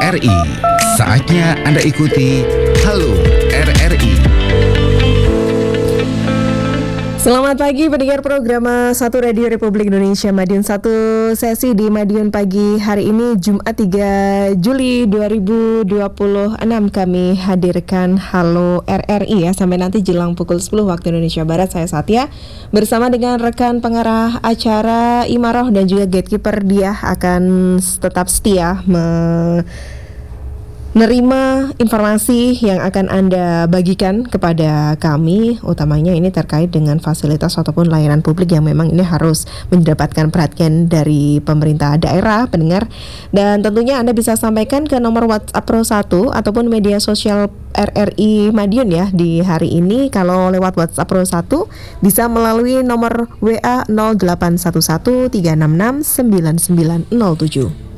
RRI. Saatnya Anda ikuti Halo RRI. Selamat pagi pendengar program 1 Radio Republik Indonesia Madiun 1 sesi di Madiun pagi hari ini Jumat 3 Juli 2026 kami hadirkan Halo RRI ya sampai nanti jelang pukul 10 waktu Indonesia Barat. Saya Satya bersama dengan rekan pengarah acara Imaroh dan juga gatekeeper dia akan tetap setia menerima informasi yang akan Anda bagikan kepada kami, utamanya ini terkait dengan fasilitas ataupun layanan publik yang memang ini harus mendapatkan perhatian dari pemerintah daerah, pendengar. Dan tentunya Anda bisa sampaikan ke nomor WhatsApp Pro 1 ataupun media sosial RRI Madiun ya di hari ini. Kalau lewat WhatsApp Pro 1 bisa melalui nomor WA 0811 366 9907.